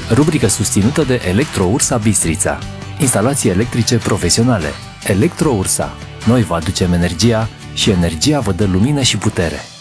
Rubrică susținută de Electro-Ursa Bistrița. Instalații electrice profesionale. Electro-Ursa. Noi vă aducem energia și energia vă dă lumină și putere.